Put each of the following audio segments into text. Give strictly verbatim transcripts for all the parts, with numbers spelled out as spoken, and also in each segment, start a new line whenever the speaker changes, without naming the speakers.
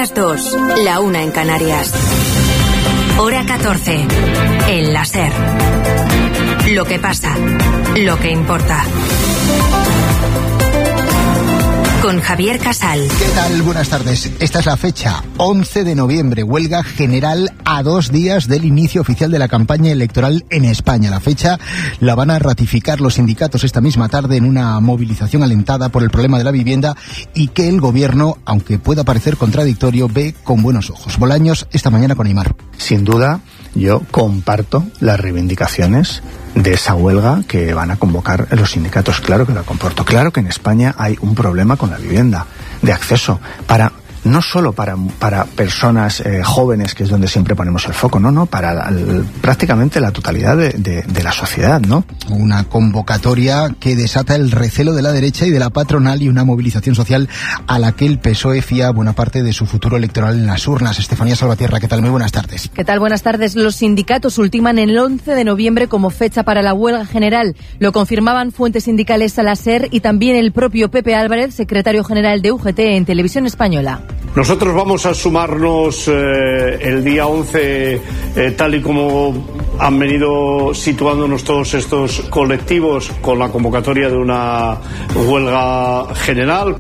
las dos, la una en Canarias. Hora catorce. El la SER. Lo que pasa, lo que importa. Con Javier Casal.
¿Qué tal? Buenas tardes. Esta es la fecha, once de noviembre, huelga general a dos días del inicio oficial de la campaña electoral en España. La fecha la van a ratificar los sindicatos esta misma tarde en una movilización alentada por el problema de la vivienda y que el gobierno, aunque pueda parecer contradictorio, ve con buenos ojos. Bolaños, esta mañana con Aymar.
Sin duda, yo comparto las reivindicaciones de esa huelga que van a convocar los sindicatos. Claro que lo comporto. Claro que en España hay un problema con la vivienda, de acceso, para no solo para, para personas eh, jóvenes, que es donde siempre ponemos el foco, no, no, para la, el, prácticamente la totalidad de, de, de la sociedad, ¿no?
Una convocatoria que desata el recelo de la derecha y de la patronal y una movilización social a la que el P S O E fía buena parte de su futuro electoral en las urnas. Estefanía Salvatierra, ¿qué tal? Muy buenas tardes.
¿Qué tal? Buenas tardes. Los sindicatos ultiman el once de noviembre como fecha para la huelga general. Lo confirmaban fuentes sindicales a la SER y también el propio Pepe Álvarez, secretario general de U G T en Televisión Española.
Nosotros vamos a sumarnos eh, el día once, eh, tal y como han venido situándonos todos estos colectivos con la convocatoria de una huelga general.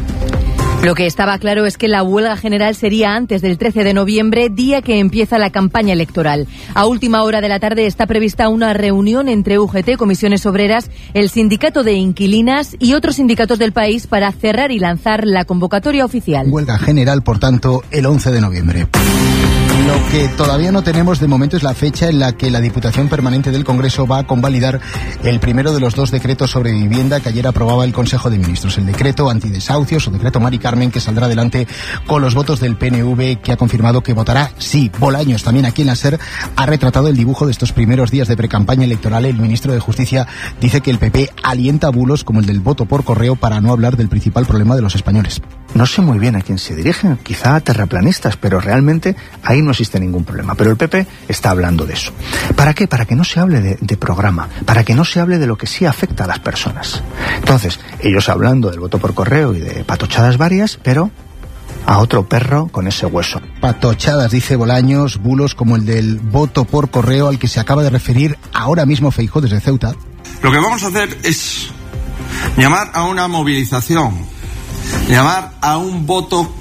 Lo que estaba claro es que la huelga general sería antes del trece de noviembre, día que empieza la campaña electoral. A última hora de la tarde está prevista una reunión entre U G T, Comisiones Obreras, el Sindicato de Inquilinas y otros sindicatos del país para cerrar y lanzar la convocatoria oficial.
Huelga general, por tanto, el once de noviembre. Lo que todavía no tenemos de momento es la fecha en la que la Diputación Permanente del Congreso va a convalidar el primero de los dos decretos sobre vivienda que ayer aprobaba el Consejo de Ministros. El decreto antidesahucios o decreto Mari Carmen, que saldrá adelante con los votos del P N V, que ha confirmado que votará sí. Bolaños, también aquí en la SER, ha retratado el dibujo de estos primeros días de precampaña electoral. El ministro de Justicia dice que el P P alienta bulos como el del voto por correo, para no hablar del principal problema de los españoles.
No sé muy bien a quién se dirigen, quizá a terraplanistas, pero realmente ahí no existe ningún problema. Pero el P P está hablando de eso. ¿Para qué? Para que no se hable de, de programa, para que no se hable de lo que sí afecta a las personas. Entonces, ellos hablando del voto por correo y de patochadas varias, pero a otro perro con ese hueso.
Patochadas, dice Bolaños, bulos como el del voto por correo al que se acaba de referir ahora mismo Feijóo desde Ceuta.
Lo que vamos a hacer es llamar a una movilización, llamar a un voto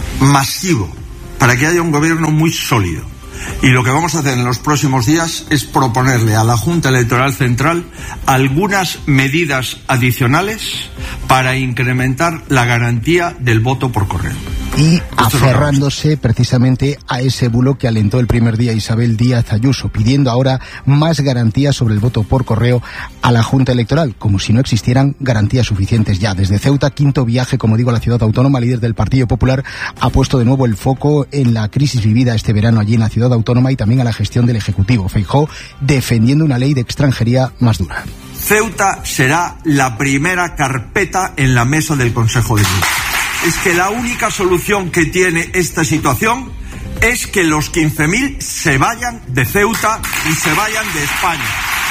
masivo para que haya un gobierno muy sólido. Y lo que vamos a hacer en los próximos días es proponerle a la Junta Electoral Central algunas medidas adicionales para incrementar la garantía del voto por correo.
Y aferrándose precisamente a ese bulo que alentó el primer día Isabel Díaz Ayuso, pidiendo ahora más garantías sobre el voto por correo a la Junta Electoral, como si no existieran garantías suficientes ya. Desde Ceuta, quinto viaje, como digo, a la ciudad autónoma, líder del Partido Popular ha puesto de nuevo el foco en la crisis vivida este verano allí en la ciudad autónoma y también a la gestión del Ejecutivo. Feijóo defendiendo una ley de extranjería más dura.
Ceuta será la primera carpeta en la mesa del Consejo de Ministros. Es que la única solución que tiene esta situación es que los quince mil se vayan de Ceuta y se vayan de España.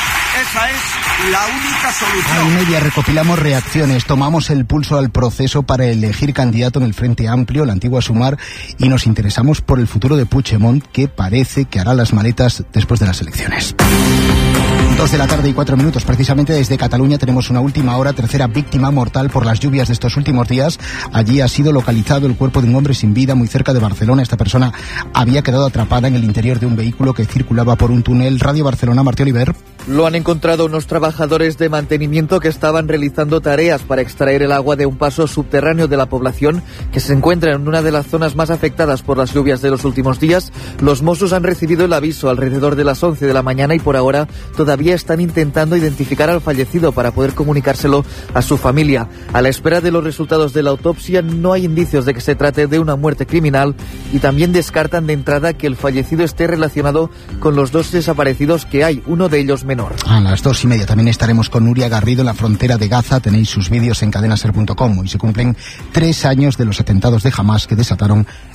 Esa es la única solución.
A media recopilamos reacciones, tomamos el pulso al proceso para elegir candidato en el Frente Amplio, la antigua Sumar, y nos interesamos por el futuro de Puigdemont, que parece que hará las maletas después de las elecciones. Dos de la tarde y cuatro minutos. Precisamente desde Cataluña tenemos una última hora, tercera víctima mortal por las lluvias de estos últimos días. Allí ha sido localizado el cuerpo de un hombre sin vida muy cerca de Barcelona. Esta persona había quedado atrapada en el interior de un vehículo que circulaba por un túnel. Radio Barcelona, Martí Oliver.
Lo han encontrado unos trabajadores de mantenimiento que estaban realizando tareas para extraer el agua de un paso subterráneo de la población que se encuentra en una de las zonas más afectadas por las lluvias de los últimos días. Los Mossos han recibido el aviso alrededor de las once de la mañana y por ahora todavía están intentando identificar al fallecido para poder comunicárselo a su familia. A la espera de los resultados de la autopsia no hay indicios de que se trate de una muerte criminal y también descartan de entrada que el fallecido esté relacionado con los dos desaparecidos que hay, uno de ellos menor.
A las dos y media también estaremos con Nuria Garrido en la frontera de Gaza. Tenéis sus vídeos en cadenaser punto com. Hoy se cumplen tres años de los atentados de Hamás que desataron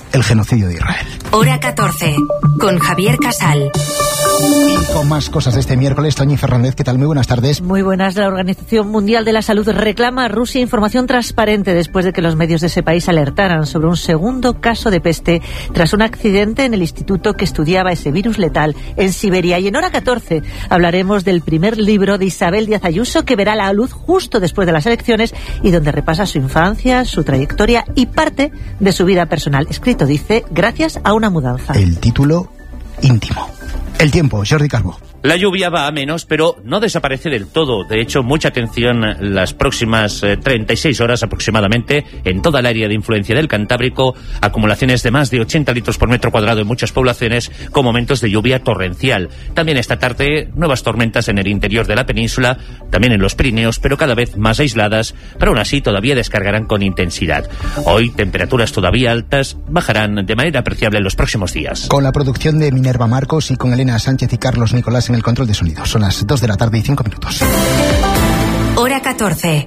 el genocidio de Israel.
Hora catorce, con Javier Casal.
Y con más cosas de este miércoles, Toñi Fernández, ¿qué tal? Muy buenas tardes.
Muy buenas. La Organización Mundial de la Salud reclama a Rusia información transparente después de que los medios de ese país alertaran sobre un segundo caso de peste tras un accidente en el instituto que estudiaba ese virus letal en Siberia. Y en Hora catorce hablaremos del primer libro de Isabel Díaz Ayuso, que verá la luz justo después de las elecciones y donde repasa su infancia, su trayectoria y parte de su vida personal. Escrito, dice, gracias a una mudanza.
El título íntimo. El tiempo, Jordi Calvo.
La lluvia va a menos, pero no desaparece del todo. De hecho, mucha atención las próximas eh, treinta y seis horas aproximadamente en toda el área de influencia del Cantábrico. Acumulaciones de más de ochenta litros por metro cuadrado en muchas poblaciones, con momentos de lluvia torrencial. También esta tarde, nuevas tormentas en el interior de la península, también en los Pirineos, pero cada vez más aisladas, pero aún así todavía descargarán con intensidad. Hoy, temperaturas todavía altas bajarán de manera apreciable en los próximos días.
Con la producción de Minerva Marcos y con Elena Sánchez y Carlos Nicolás en el control de sonido. Son las dos de la tarde y cinco minutos.
Hora catorce.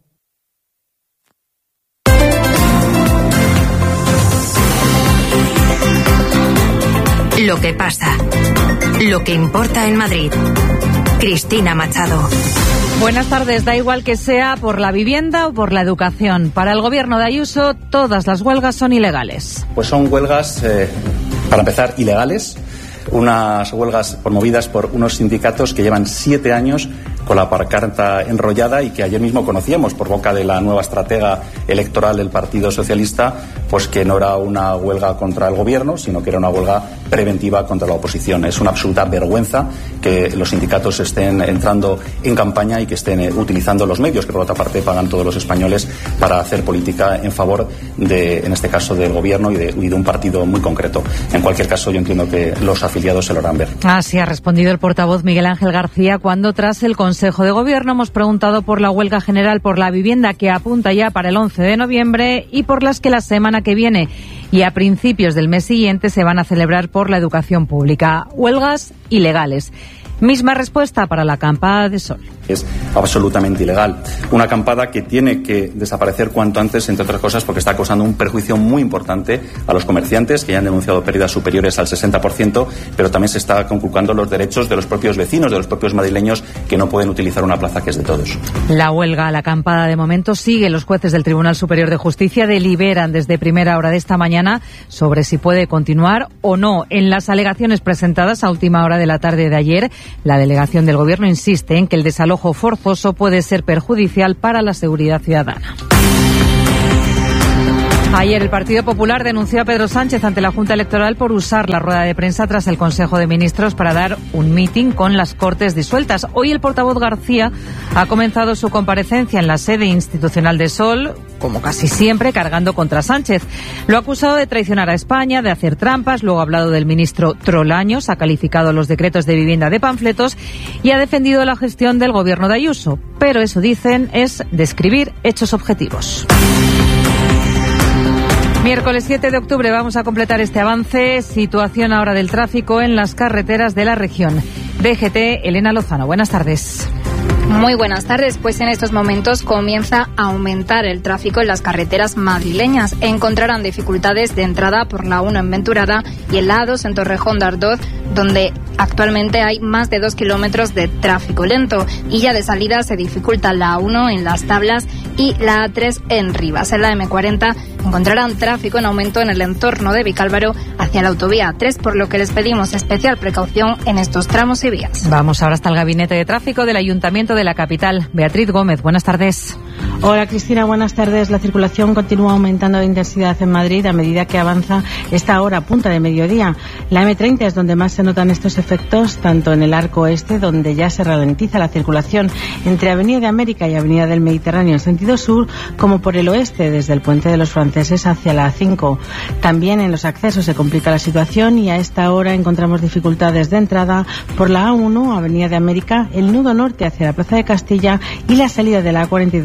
Lo que pasa. Lo que importa en Madrid. Cristina Machado.
Buenas tardes. Da igual que sea por la vivienda o por la educación. Para el gobierno de Ayuso, todas las huelgas son ilegales.
Pues son huelgas, eh, para empezar, ilegales. Unas huelgas promovidas por unos sindicatos que llevan siete años con la pancarta enrollada y que ayer mismo conocíamos por boca de la nueva estratega electoral del Partido Socialista, pues que no era una huelga contra el gobierno, sino que era una huelga preventiva contra la oposición. Es una absoluta vergüenza que los sindicatos estén entrando en campaña y que estén eh, utilizando los medios que por otra parte pagan todos los españoles para hacer política en favor de, en este caso, del gobierno y de, y de un partido muy concreto. En cualquier caso, yo entiendo que los afiliados se lo harán ver.
Así ha respondido el portavoz Miguel Ángel García cuando, tras el Consejo de Gobierno, hemos preguntado por la huelga general por la vivienda que apunta ya para el once de noviembre y por las que la semana que viene y a principios del mes siguiente se van a celebrar por la educación pública. Huelgas ilegales. Misma respuesta para la acampada de Sol.
Es absolutamente ilegal. Una acampada que tiene que desaparecer cuanto antes, entre otras cosas, porque está causando un perjuicio muy importante a los comerciantes, que ya han denunciado pérdidas superiores al sesenta por ciento, pero también se está conculcando los derechos de los propios vecinos, de los propios madrileños, que no pueden utilizar una plaza que es de todos.
La huelga, la acampada de momento sigue. Los jueces del Tribunal Superior de Justicia deliberan desde primera hora de esta mañana sobre si puede continuar o no. En las alegaciones presentadas a última hora de la tarde de ayer, la delegación del Gobierno insiste en que el desalojo forzoso puede ser perjudicial para la seguridad ciudadana. Ayer el Partido Popular denunció a Pedro Sánchez ante la Junta Electoral por usar la rueda de prensa tras el Consejo de Ministros para dar un mitin con las Cortes disueltas. Hoy el portavoz García ha comenzado su comparecencia en la sede institucional de Sol, como casi siempre, cargando contra Sánchez. Lo ha acusado de traicionar a España, de hacer trampas, luego ha hablado del ministro Trolaños, ha calificado los decretos de vivienda de panfletos y ha defendido la gestión del gobierno de Ayuso. Pero eso, dicen, es describir hechos objetivos. Miércoles siete de octubre vamos a completar este avance. Situación ahora del tráfico en las carreteras de la región. D G T, Elena Lozano, buenas tardes.
Muy buenas tardes. Pues en estos momentos comienza a aumentar el tráfico en las carreteras madrileñas. Encontrarán dificultades de entrada por la uno en Venturada y en la A dos en Torrejón de Ardoz, donde actualmente hay más de dos kilómetros de tráfico lento. Y ya de salida se dificulta la A uno en Las Tablas y la A tres en Rivas. En la eme cuarenta encontrarán tráfico en aumento en el entorno de Vicálvaro hacia la autovía A tres, por lo que les pedimos especial precaución en estos tramos y vías.
Vamos ahora hasta el Gabinete de Tráfico del Ayuntamiento de la capital. Beatriz Gómez, buenas tardes.
Hola Cristina, buenas tardes. La circulación continúa aumentando de intensidad en Madrid a medida que avanza esta hora punta de mediodía. La eme treinta es donde más se notan estos efectos, tanto en el arco oeste, donde ya se ralentiza la circulación entre Avenida de América y Avenida del Mediterráneo en sentido sur, como por el oeste, desde el Puente de los Franceses hacia la A cinco. También en los accesos se complica la situación y a esta hora encontramos dificultades de entrada por la A uno, Avenida de América, el nudo norte hacia la Plaza de Castilla y la salida de la A cuarenta y dos desde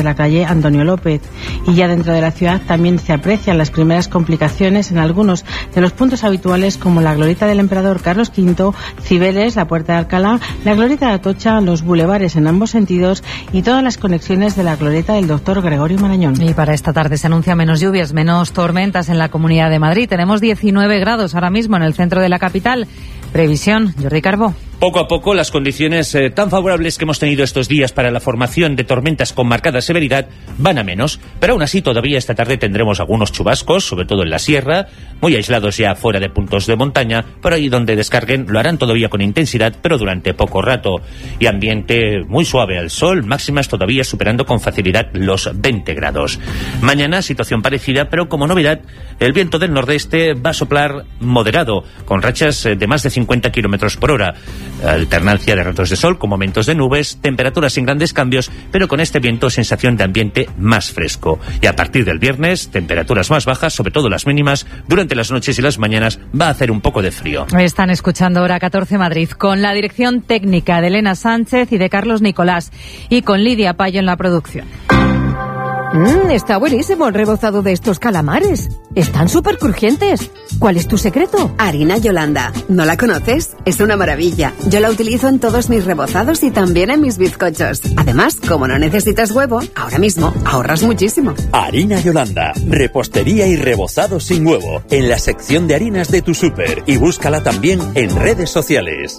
la calle Antonio López. Y ya dentro de la ciudad también se aprecian las primeras complicaciones en algunos de los puntos habituales, como la glorieta del Emperador Carlos quinto, Cibeles, la Puerta de Alcalá, la glorieta de Atocha, los bulevares en ambos sentidos y todas las conexiones de la glorieta del Doctor Gregorio Marañón.
Y para esta tarde se anuncia menos lluvias, menos tormentas en la Comunidad de Madrid. Tenemos diecinueve grados ahora mismo en el centro de la capital. Previsión, Jordi Carbó.
Poco a poco, las condiciones eh, tan favorables que hemos tenido estos días para la formación de tormentas con marcada severidad van a menos, pero aún así todavía esta tarde tendremos algunos chubascos, sobre todo en la sierra, muy aislados ya fuera de puntos de montaña, por ahí donde descarguen lo harán todavía con intensidad, pero durante poco rato. Y ambiente muy suave al sol, máximas todavía superando con facilidad los veinte grados. Mañana situación parecida, pero como novedad, el viento del nordeste va a soplar moderado, con rachas de más de cincuenta kilómetros por hora. Alternancia de ratos de sol con momentos de nubes, temperaturas sin grandes cambios, pero con este viento sensación de ambiente más fresco. Y a partir del viernes, temperaturas más bajas, sobre todo las mínimas, durante las noches y las mañanas va a hacer un poco de frío.
Están escuchando Hora catorce Madrid, con la dirección técnica de Elena Sánchez y de Carlos Nicolás, y con Lidia Payo en la producción.
Mmm, está buenísimo el rebozado de estos calamares. Están súper crujientes. ¿Cuál es tu secreto?
Harina Yolanda. ¿No la conoces? Es una maravilla. Yo la utilizo en todos mis rebozados y también en mis bizcochos. Además, como no necesitas huevo, ahora mismo ahorras muchísimo.
Harina Yolanda. Repostería y rebozado sin huevo. En la sección de harinas de tu súper. Y búscala también en redes sociales.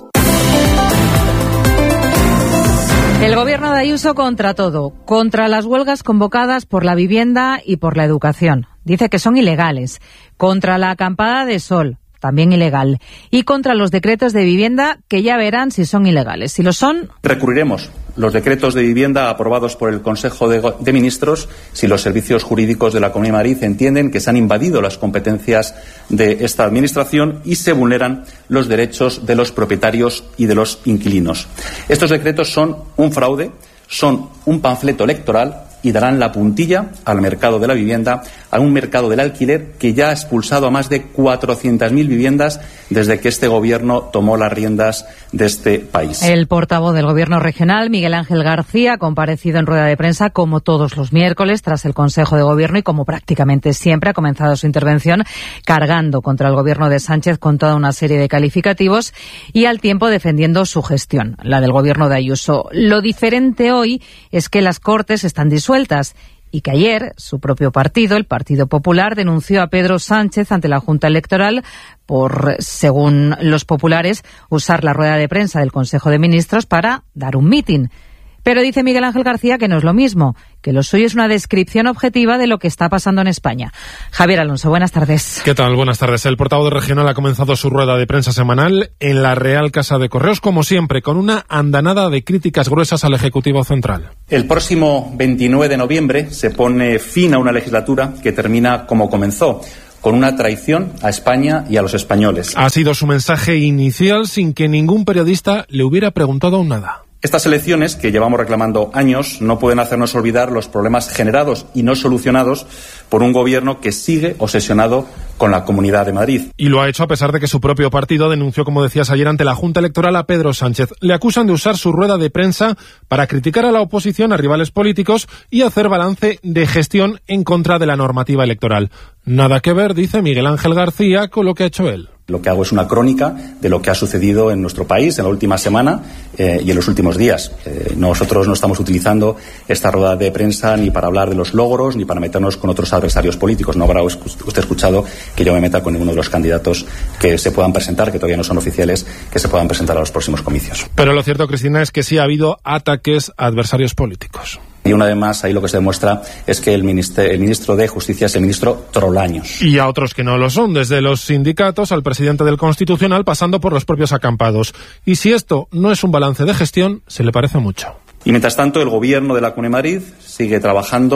El gobierno de Ayuso contra todo, contra las huelgas convocadas por la vivienda y por la educación. Dice que son ilegales. Contra la acampada de sol, también ilegal. Y contra los decretos de vivienda, que ya verán si son ilegales. Si lo son...
Recurriremos los decretos de vivienda aprobados por el Consejo de, de Ministros si los servicios jurídicos de la Comunidad de Madrid entienden que se han invadido las competencias de esta Administración y se vulneran los derechos de los propietarios y de los inquilinos. Estos decretos son un fraude, son un panfleto electoral y darán la puntilla al mercado de la vivienda, a un mercado del alquiler que ya ha expulsado a más de cuatrocientas mil viviendas desde que este gobierno tomó las riendas de este país.
El portavoz del gobierno regional, Miguel Ángel García, ha comparecido en rueda de prensa como todos los miércoles tras el Consejo de Gobierno y como prácticamente siempre ha comenzado su intervención cargando contra el gobierno de Sánchez con toda una serie de calificativos y al tiempo defendiendo su gestión, la del gobierno de Ayuso. Lo diferente hoy es que las Cortes están disueltas y que ayer su propio partido, el Partido Popular, denunció a Pedro Sánchez ante la Junta Electoral por, según los populares, usar la rueda de prensa del Consejo de Ministros para dar un mitin. Pero dice Miguel Ángel García que no es lo mismo, que lo suyo es una descripción objetiva de lo que está pasando en España. Javier Alonso, buenas tardes.
¿Qué tal? Buenas tardes. El portavoz regional ha comenzado su rueda de prensa semanal en la Real Casa de Correos, como siempre, con una andanada de críticas gruesas al Ejecutivo Central.
El próximo veintinueve de noviembre se pone fin a una legislatura que termina como comenzó, con una traición a España y a los españoles.
Ha sido su mensaje inicial sin que ningún periodista le hubiera preguntado aún nada.
Estas elecciones, que llevamos reclamando años, no pueden hacernos olvidar los problemas generados y no solucionados por un gobierno que sigue obsesionado con la Comunidad de Madrid.
Y lo ha hecho a pesar de que su propio partido denunció, como decías ayer, ante la Junta Electoral a Pedro Sánchez. Le acusan de usar su rueda de prensa para criticar a la oposición, a rivales políticos y hacer balance de gestión en contra de la normativa electoral. Nada que ver, dice Miguel Ángel García, con lo que ha hecho él.
Lo que hago es una crónica de lo que ha sucedido en nuestro país en la última semana eh, y en los últimos días. Eh, nosotros no estamos utilizando esta rueda de prensa ni para hablar de los logros ni para meternos con otros adversarios políticos. No habrá usted escuchado que yo me meta con ninguno de los candidatos que se puedan presentar, que todavía no son oficiales, que se puedan presentar a los próximos comicios.
Pero lo cierto, Cristina, es que sí ha habido ataques a adversarios políticos.
Y una vez más, ahí lo que se demuestra es que el, ministro, el ministro de Justicia es el ministro Trolaños.
Y a otros que no lo son, desde los sindicatos al presidente del Constitucional, pasando por los propios acampados. Y si esto no es un balance de gestión, se le parece mucho.
Y mientras tanto, el gobierno de la Comunidad de Madrid sigue trabajando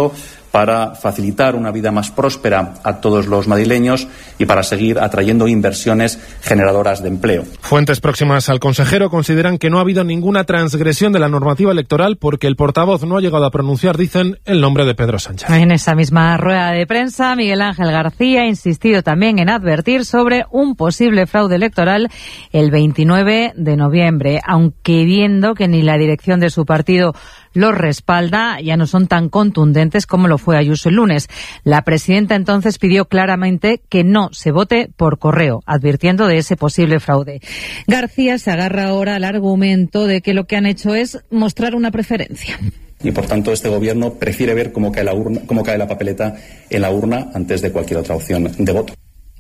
para facilitar una vida más próspera a todos los madrileños y para seguir atrayendo inversiones generadoras de empleo.
Fuentes próximas al consejero consideran que no ha habido ninguna transgresión de la normativa electoral porque el portavoz no ha llegado a pronunciar, dicen, el nombre de Pedro Sánchez.
En esa misma rueda de prensa, Miguel Ángel García ha insistido también en advertir sobre un posible fraude electoral el veintinueve de noviembre, aunque viendo que ni la dirección de su partido los respalda, ya no son tan contundentes como lo fue Ayuso el lunes. La presidenta entonces pidió claramente que no se vote por correo, advirtiendo de ese posible fraude. García se agarra ahora al argumento de que lo que han hecho es mostrar una preferencia.
Y por tanto este gobierno prefiere ver cómo cae la urna, cómo cae la papeleta en la urna antes de cualquier otra opción de voto.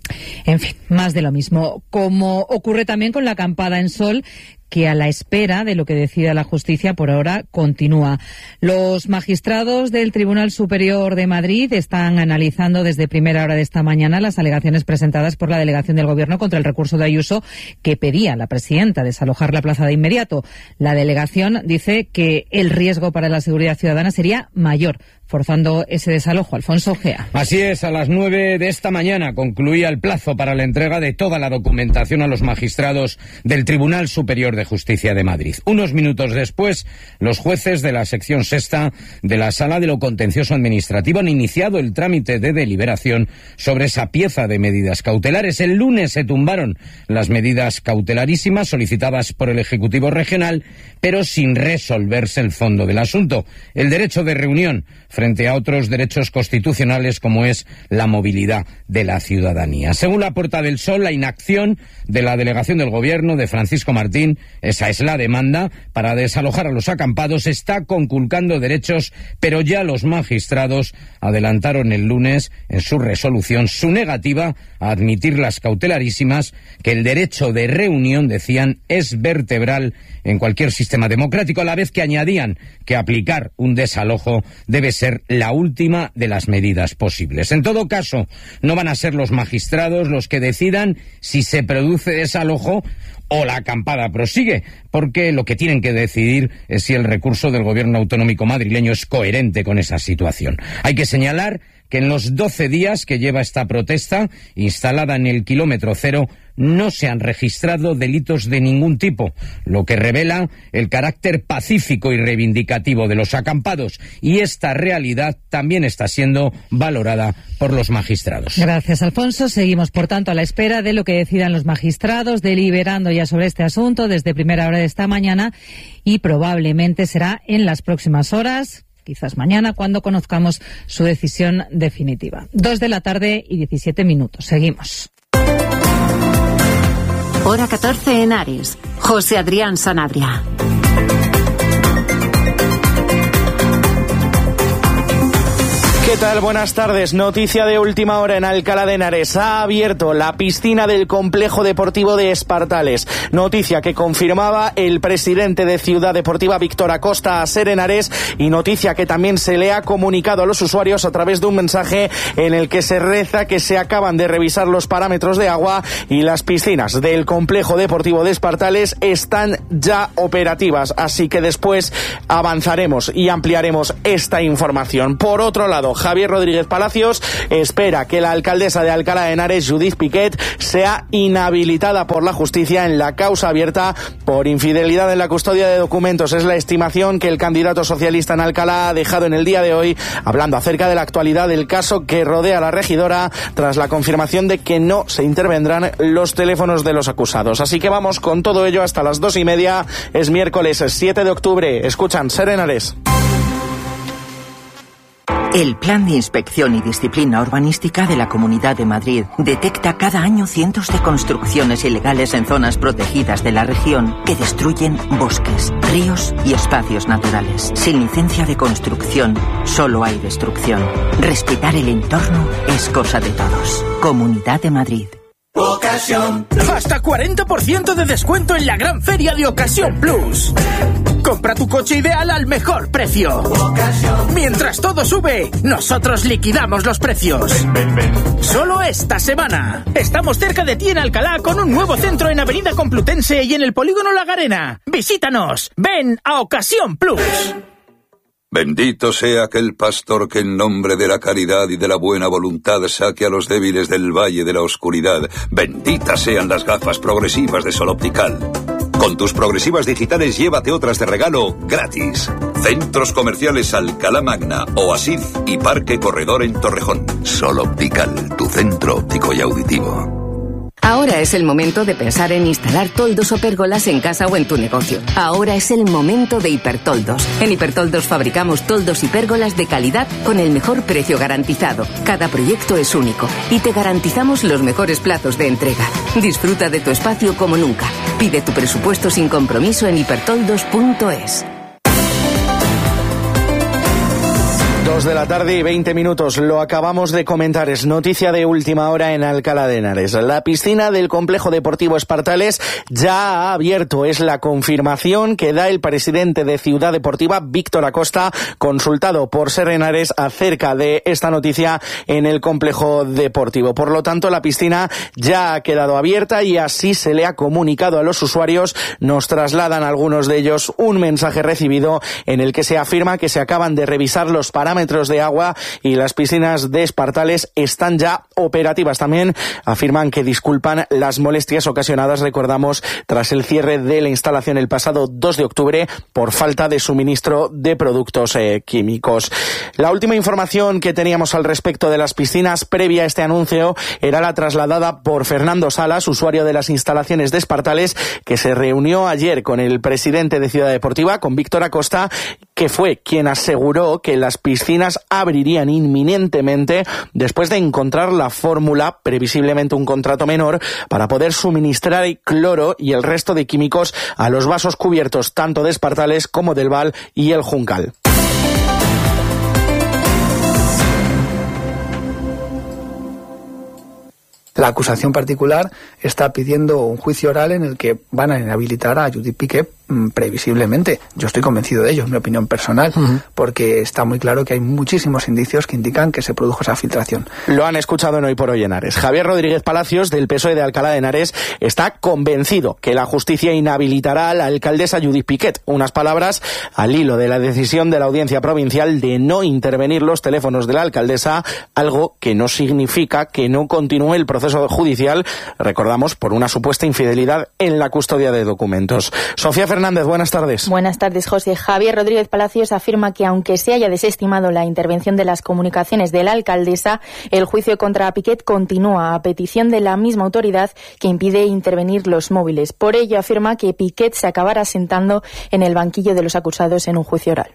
En fin, más de lo mismo. Como ocurre también con la acampada en Sol, que a la espera de lo que decida la justicia por ahora continúa. Los magistrados del Tribunal Superior de Madrid están analizando desde primera hora de esta mañana las alegaciones presentadas por la delegación del Gobierno contra el recurso de Ayuso que pedía a la presidenta desalojar la plaza de inmediato. La delegación dice que el riesgo para la seguridad ciudadana sería mayor, forzando ese desalojo. Alfonso Ojea.
Así es, a las nueve de esta mañana concluía el plazo para la entrega de toda la documentación a los magistrados del Tribunal Superior de Justicia de Madrid. Unos minutos después, los jueces de la sección sexta de la Sala de lo Contencioso Administrativo han iniciado el trámite de deliberación sobre esa pieza de medidas cautelares. El lunes se tumbaron las medidas cautelarísimas solicitadas por el Ejecutivo Regional, pero sin resolverse el fondo del asunto, el derecho de reunión frente a otros derechos constitucionales como es la movilidad de la ciudadanía. Según la Puerta del Sol, la inacción de la delegación del Gobierno de Francisco Martín, esa es la demanda, para desalojar a los acampados, está conculcando derechos, pero ya los magistrados adelantaron el lunes en su resolución su negativa a admitir las cautelarísimas, que el derecho de reunión, decían, es vertebral en cualquier sistema democrático, a la vez que añadían que aplicar un desalojo debe ser la última de las medidas posibles. En todo caso, no van a ser los magistrados los que decidan si se produce desalojo o la acampada prosigue, porque lo que tienen que decidir es si el recurso del Gobierno autonómico madrileño es coherente con esa situación. Hay que señalar que en los doce días que lleva esta protesta, instalada en el kilómetro cero, no se han registrado delitos de ningún tipo, lo que revela el carácter pacífico y reivindicativo de los acampados, y esta realidad también está siendo valorada por los magistrados.
Gracias, Alfonso. Seguimos, por tanto, a la espera de lo que decidan los magistrados, deliberando ya sobre este asunto desde primera hora de esta mañana, y probablemente será en las próximas horas, quizás mañana, cuando conozcamos su decisión definitiva. Dos de la tarde y diecisiete minutos. Seguimos.
Hora catorce en Ares. José Adrián Sanabria.
¿Qué tal? Buenas tardes. Noticia de última hora en Alcalá de Henares. Ha abierto la piscina del complejo deportivo de Espartales. Noticia que confirmaba el presidente de Ciudad Deportiva, Víctor Acosta, a Ser Henares, y noticia que también se le ha comunicado a los usuarios a través de un mensaje en el que se reza que se acaban de revisar los parámetros de agua y las piscinas del complejo deportivo de Espartales están ya operativas. Así que después avanzaremos y ampliaremos esta información. Por otro lado, Javier Rodríguez Palacios espera que la alcaldesa de Alcalá de Henares, Judith Piquet, sea inhabilitada por la justicia en la causa abierta por infidelidad en la custodia de documentos. Es la estimación que el candidato socialista en Alcalá ha dejado en el día de hoy, hablando acerca de la actualidad del caso que rodea a la regidora tras la confirmación de que no se intervendrán los teléfonos de los acusados. Así que vamos con todo ello hasta las dos y media. Es miércoles siete de octubre. Escuchan Ser Henares.
El Plan de Inspección y Disciplina Urbanística de la Comunidad de Madrid detecta cada año cientos de construcciones ilegales en zonas protegidas de la región que destruyen bosques, ríos y espacios naturales. Sin licencia de construcción, solo hay destrucción. Respetar el entorno es cosa de todos. Comunidad de Madrid.
Ocasión. Hasta cuarenta por ciento de descuento en la gran feria de Ocasión Plus. Compra tu coche ideal al mejor precio. Ocasión. Mientras todo sube, nosotros liquidamos los precios. Ven, ven, ven. Solo esta semana. Estamos cerca de ti en Alcalá con un nuevo centro en Avenida Complutense y en el Polígono La Garena. Visítanos. Ven a Ocasión Plus.
Bendito sea aquel pastor que en nombre de la caridad y de la buena voluntad saque a los débiles del valle de la oscuridad. Benditas sean las gafas progresivas de Sol Optical. Con tus progresivas digitales llévate otras de regalo gratis. Centros comerciales Alcalá Magna, Oasis y Parque Corredor en Torrejón. Sol Optical, tu centro óptico y auditivo.
Ahora es el momento de pensar en instalar toldos o pérgolas en casa o en tu negocio. Ahora es el momento de Hipertoldos. En Hipertoldos fabricamos toldos y pérgolas de calidad con el mejor precio garantizado. Cada proyecto es único y te garantizamos los mejores plazos de entrega. Disfruta de tu espacio como nunca. Pide tu presupuesto sin compromiso en hipertoldos punto es.
Dos de la tarde y veinte minutos, lo acabamos de comentar, es noticia de última hora en Alcalá de Henares. La piscina del Complejo Deportivo Espartales ya ha abierto, es la confirmación que da el presidente de Ciudad Deportiva, Víctor Acosta, consultado por Ser Henares acerca de esta noticia en el Complejo Deportivo. Por lo tanto, la piscina ya ha quedado abierta y así se le ha comunicado a los usuarios. Nos trasladan algunos de ellos un mensaje recibido en el que se afirma que se acaban de revisar los parámetros de agua y las piscinas de Espartales están ya operativas. También afirman que disculpan las molestias ocasionadas, recordamos, tras el cierre de la instalación el pasado dos de octubre por falta de suministro de productos eh, químicos. La última información que teníamos al respecto de las piscinas previa a este anuncio era la trasladada por Fernando Salas, usuario de las instalaciones de Espartales, que se reunió ayer con el presidente de Ciudad Deportiva, con Víctor Acosta, que fue quien aseguró que las piscinas abrirían inminentemente después de encontrar la fórmula, previsiblemente un contrato menor, para poder suministrar el cloro y el resto de químicos a los vasos cubiertos tanto de Espartales como del Val y el Juncal.
La acusación particular está pidiendo un juicio oral en el que van a inhabilitar a Judith Piqué mmm, previsiblemente. Yo estoy convencido de ello, es mi opinión personal, uh-huh. porque está muy claro que hay muchísimos indicios que indican que se produjo esa filtración.
Lo han escuchado en Hoy por Hoy Henares. Javier Rodríguez Palacios, del P S O E de Alcalá de Henares, está convencido que la justicia inhabilitará a la alcaldesa Judith Piqué. Unas palabras al hilo de la decisión de la Audiencia Provincial de no intervenir los teléfonos de la alcaldesa, algo que no significa que no continúe el proceso judicial, recordamos, por una supuesta infidelidad en la custodia de documentos. Sofía Fernández, buenas tardes.
Buenas tardes, José. Javier Rodríguez Palacios afirma que aunque se haya desestimado la intervención de las comunicaciones de la alcaldesa, el juicio contra Piqué continúa a petición de la misma autoridad que impide intervenir los móviles. Por ello afirma que Piqué se acabará sentando en el banquillo de los acusados en un juicio oral.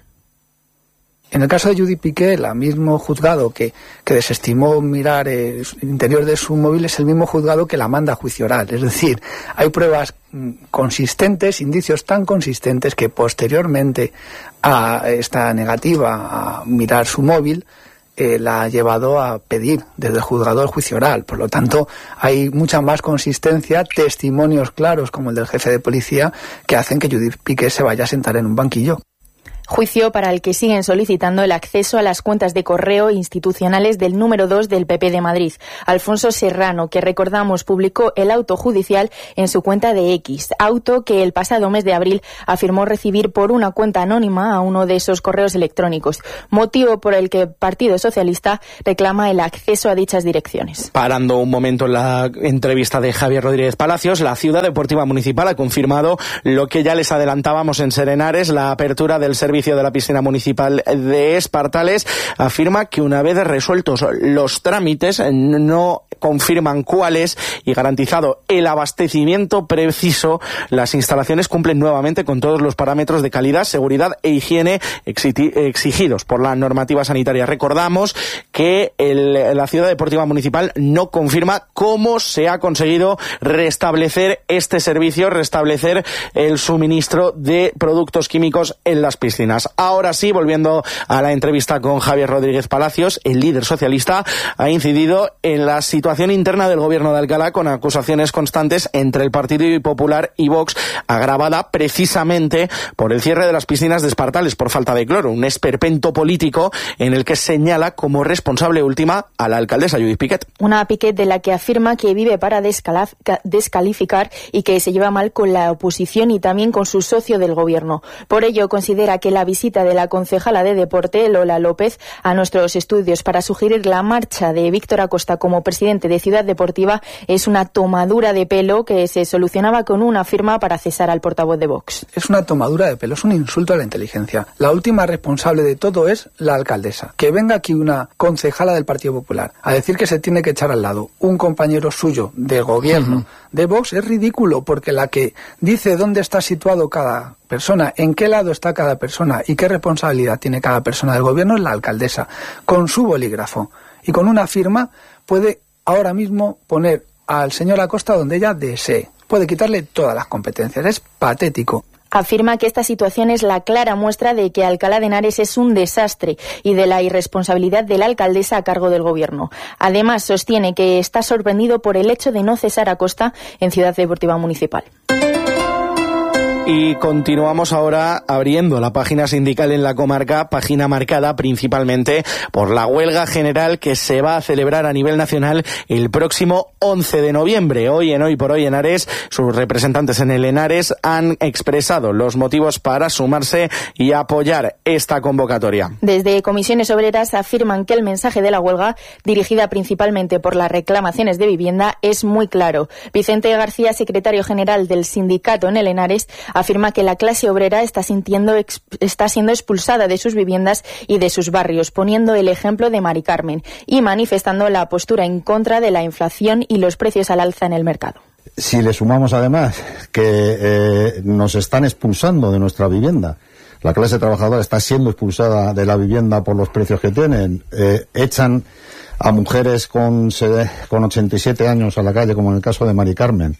En el caso de Judith Piqué, el mismo juzgado que, que desestimó mirar eh, el interior de su móvil es el mismo juzgado que la manda a juicio oral. Es decir, hay pruebas mm, consistentes, indicios tan consistentes que posteriormente a esta negativa a mirar su móvil eh, la ha llevado a pedir desde el juzgado el juicio oral. Por lo tanto, hay mucha más consistencia, testimonios claros como el del jefe de policía que hacen que Judith Piqué se vaya a sentar en un banquillo.
Juicio para el que siguen solicitando el acceso a las cuentas de correo institucionales del número dos del P P de Madrid, Alfonso Serrano, que recordamos publicó el auto judicial en su cuenta de X, auto que el pasado mes de abril afirmó recibir por una cuenta anónima a uno de esos correos electrónicos, motivo por el que el Partido Socialista reclama el acceso a dichas direcciones.
Parando un momento la entrevista de Javier Rodríguez Palacios, la Ciudad Deportiva Municipal ha confirmado lo que ya les adelantábamos en Ser Henares, la apertura del servicio de la piscina municipal de Espartales. Afirma que una vez resueltos los trámites, no confirman cuáles, y garantizado el abastecimiento preciso, las instalaciones cumplen nuevamente con todos los parámetros de calidad, seguridad e higiene exigidos por la normativa sanitaria. Recordamos que el, la Ciudad Deportiva Municipal no confirma cómo se ha conseguido restablecer este servicio, restablecer el suministro de productos químicos en las piscinas. Ahora sí, volviendo a la entrevista con Javier Rodríguez Palacios, el líder socialista ha incidido en la situación crispación interna del gobierno de Alcalá con acusaciones constantes entre el Partido Popular y Vox, agravada precisamente por el cierre de las piscinas de Espartales por falta de cloro, un esperpento político en el que señala como responsable última a la alcaldesa Judith Piquet.
Una Piquet de la que afirma que vive para descalificar y que se lleva mal con la oposición y también con su socio del gobierno. Por ello, considera que la visita de la concejala de Deporte, Lola López, a nuestros estudios para sugerir la marcha de Víctor Acosta como presidente de Ciudad Deportiva es una tomadura de pelo que se solucionaba con una firma para cesar al portavoz de Vox.
Es una tomadura de pelo, es un insulto a la inteligencia. La última responsable de todo es la alcaldesa. Que venga aquí una concejala del Partido Popular a decir que se tiene que echar al lado un compañero suyo de gobierno uh-huh. de Vox es ridículo, porque la que dice dónde está situado cada persona, en qué lado está cada persona y qué responsabilidad tiene cada persona del gobierno es la alcaldesa, con su bolígrafo. Y con una firma puede ahora mismo poner al señor Acosta donde ella desee. Puede quitarle todas las competencias. Es patético.
Afirma que esta situación es la clara muestra de que Alcalá de Henares es un desastre y de la irresponsabilidad de la alcaldesa a cargo del gobierno. Además, sostiene que está sorprendido por el hecho de no cesar a Acosta en Ciudad Deportiva Municipal.
Y continuamos ahora abriendo la página sindical en la comarca, página marcada principalmente por la huelga general que se va a celebrar a nivel nacional el próximo once de noviembre. Hoy en Hoy por Hoy Henares, sus representantes en el Henares han expresado los motivos para sumarse y apoyar esta convocatoria.
Desde Comisiones Obreras afirman que el mensaje de la huelga, dirigida principalmente por las reclamaciones de vivienda, es muy claro. Vicente García, secretario general del sindicato en el Henares, afirma que la clase obrera está sintiendo está siendo expulsada de sus viviendas y de sus barrios, poniendo el ejemplo de Mari Carmen y manifestando la postura en contra de la inflación y los precios al alza en el mercado.
Si le sumamos además que eh, nos están expulsando de nuestra vivienda, la clase trabajadora está siendo expulsada de la vivienda por los precios que tienen, eh, echan a mujeres con, con ochenta y siete años a la calle, como en el caso de Mari Carmen,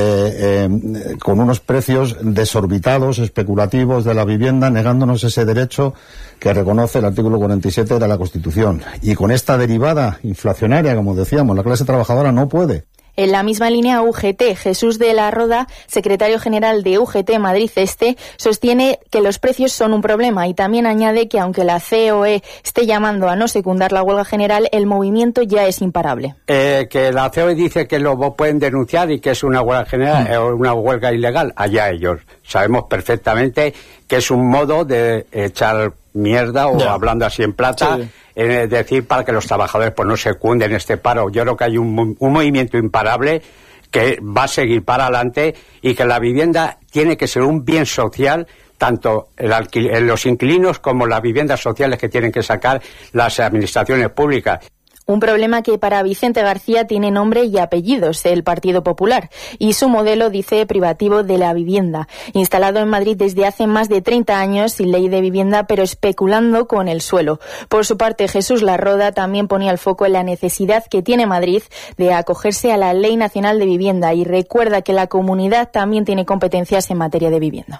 eh, eh, con unos precios desorbitados, especulativos de la vivienda, negándonos ese derecho que reconoce el artículo cuarenta y siete de la Constitución. Y con esta derivada inflacionaria, como decíamos, la clase trabajadora no puede.
En la misma línea, U G T, Jesús de la Roda, secretario general de U G T Madrid Este, sostiene que los precios son un problema y también añade que aunque la C O E esté llamando a no secundar la huelga general, el movimiento ya es imparable.
Eh, que la C O E dice que lo pueden denunciar y que es una huelga general, mm. eh, una huelga ilegal, allá ellos. Sabemos perfectamente que es un modo de echar mierda o yeah. hablando así en plata. Sí. Es decir, para que los trabajadores pues no secunden este paro. Yo creo que hay un, un movimiento imparable que va a seguir para adelante y que la vivienda tiene que ser un bien social, tanto el alquil- los inquilinos como las viviendas sociales que tienen que sacar las administraciones públicas.
Un problema que para Vicente García tiene nombre y apellidos, el Partido Popular, y su modelo, dice, privativo de la vivienda, instalado en Madrid desde hace más de treinta años, sin ley de vivienda, pero especulando con el suelo. Por su parte, Jesús Larroda también ponía el foco en la necesidad que tiene Madrid de acogerse a la Ley Nacional de Vivienda y recuerda que la comunidad también tiene competencias en materia de vivienda.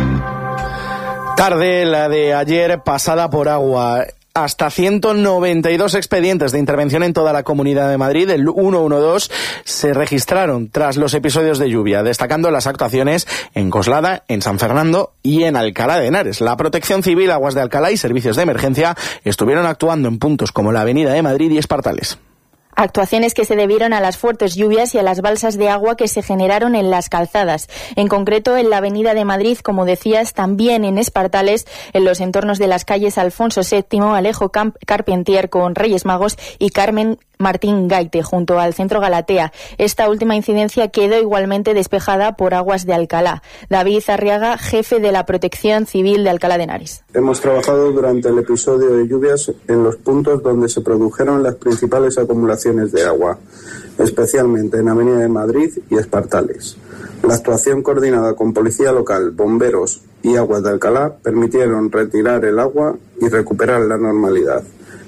Tarde la de ayer pasada por agua. Hasta ciento noventa y dos expedientes de intervención en toda la Comunidad de Madrid, el ciento doce, se registraron tras los episodios de lluvia, destacando las actuaciones en Coslada, en San Fernando y en Alcalá de Henares. La Protección Civil, Aguas de Alcalá y servicios de emergencia estuvieron actuando en puntos como la Avenida de Madrid y Espartales.
Actuaciones que se debieron a las fuertes lluvias y a las balsas de agua que se generaron en las calzadas. En concreto, en la Avenida de Madrid, como decías, también en Espartales, en los entornos de las calles Alfonso séptimo, Alejo Camp- Carpentier con Reyes Magos y Carmen Martín Gaite, junto al Centro Galatea. Esta última incidencia quedó igualmente despejada por Aguas de Alcalá. David Arriaga, jefe de la Protección Civil de Alcalá de Henares.
Hemos trabajado durante el episodio de lluvias en los puntos donde se produjeron las principales acumulaciones de agua, especialmente en Avenida de Madrid y Espartales. La actuación coordinada con Policía Local, bomberos y Aguas de Alcalá permitieron retirar el agua y recuperar la normalidad.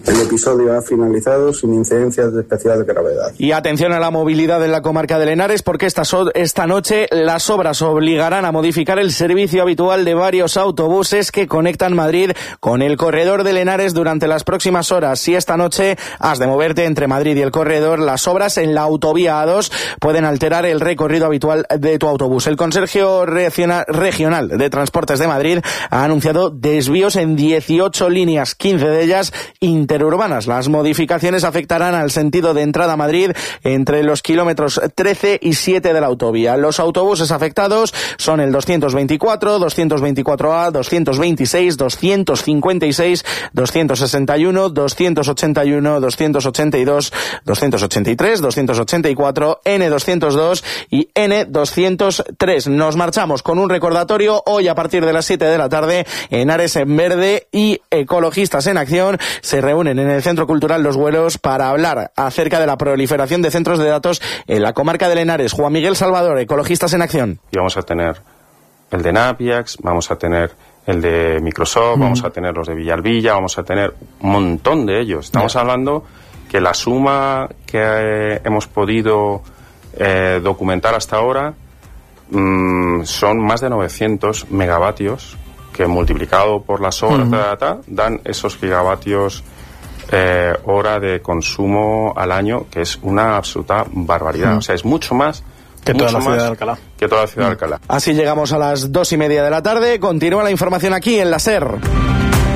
El episodio ha finalizado sin incidencias de especial gravedad.
Y atención a la movilidad en la comarca de Henares, porque esta, so- esta noche las obras obligarán a modificar el servicio habitual de varios autobuses que conectan Madrid con el corredor de Henares durante las próximas horas. Si esta noche has de moverte entre Madrid y el corredor, las obras en la autovía A dos pueden alterar el recorrido habitual de tu autobús. El Consorcio Regional de Transportes de Madrid ha anunciado desvíos en dieciocho líneas, quince de ellas interurbanas. Las modificaciones afectarán al sentido de entrada a Madrid entre los kilómetros trece y siete de la autovía. Los autobuses afectados son el doscientos veinticuatro, doscientos veinticuatro A, doscientos veintiséis, doscientos cincuenta y seis, doscientos sesenta y uno, doscientos ochenta y uno, doscientos ochenta y dos, doscientos ochenta y tres, doscientos ochenta y cuatro, N doscientos dos y N doscientos tres. Nos marchamos con un recordatorio hoy a partir de las siete de la tarde. Henares en Verde y Ecologistas en Acción se reúnen en el Centro Cultural Los Vuelos para hablar acerca de la proliferación de centros de datos en la comarca de Henares. Juan Miguel Salvador, Ecologistas en Acción.
Y vamos a tener el de Napiax, vamos a tener el de Microsoft, mm. vamos a tener los de Villalvilla, vamos a tener un montón de ellos. Estamos yeah. hablando que la suma que eh, hemos podido eh, documentar hasta ahora mmm, son más de novecientos megavatios que multiplicado por las horas mm. de data dan esos gigavatios Eh, hora de consumo al año, que es una absoluta barbaridad. Mm. O sea, es mucho más
que
mucho
toda la ciudad
más
de Alcalá.
Que toda la ciudad mm. de Alcalá.
Así llegamos a las dos y media de la tarde. Continúa la información aquí en la SER.